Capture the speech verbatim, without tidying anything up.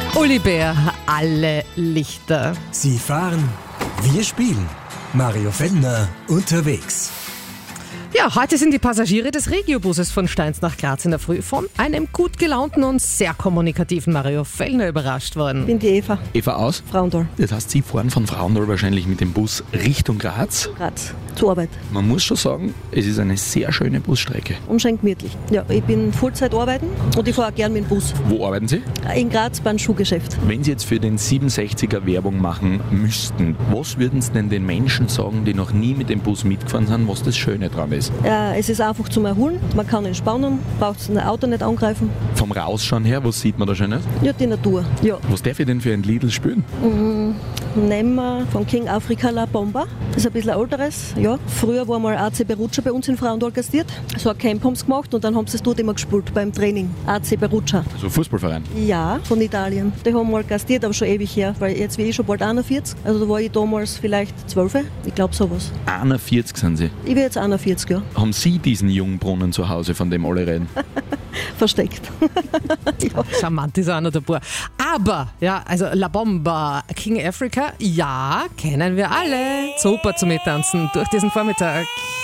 Uli Bär, alle Lichter. Sie fahren, wir spielen. Mario Fellner unterwegs. Ja, heute sind die Passagiere des Regiobusses von Steins nach Graz in der Früh von einem gut gelaunten und sehr kommunikativen Mario Fellner überrascht worden. Ich bin die Eva, Eva aus? Frauendal, Das heißt, Sie fahren von Frauendal wahrscheinlich mit dem Bus Richtung Graz. Graz, zur Arbeit. Man muss schon sagen, es ist eine sehr schöne Busstrecke. Und schön gemütlich. Ja, ich bin Vollzeit arbeiten und ich fahre auch gern mit dem Bus. Wo arbeiten Sie? In Graz beim Schuhgeschäft. Wenn Sie jetzt für den siebenundsechziger Werbung machen müssten, was würden Sie denn den Menschen sagen, die noch nie mit dem Bus mitgefahren sind, was das Schöne dran ist? Äh, es ist einfach zum Erholen, man kann entspannen, braucht das Auto nicht angreifen. Vom Rausschauen her, was sieht man da Schönes? Ja, die Natur. Ja. Was darf ich denn für ein Lidl spielen? Mhm. Nehmen wir von King Africa La Bomba. Das ist ein bisschen älteres. Ja. Früher war mal A C Perugia bei uns in Frauendal gastiert. So ein Camp haben sie gemacht und dann haben sie es dort immer gespielt beim Training. A C Perugia. Also Fußballverein? Ja, von Italien. Die haben mal gastiert, aber schon ewig her, weil jetzt bin ich schon bald einundvierzig. Also da war ich damals vielleicht zwölf. Ich glaube sowas. einundvierzig sind Sie. Ich bin jetzt einundvierzig, ja. Haben Sie diesen Jungbrunnen zu Hause, von dem alle reden? Versteckt. Ja. Charmant ist auch noch dabei. Aber, ja, also La Bomba, King Africa, ja, kennen wir alle. Super zum Mittanzen durch diesen Vormittag.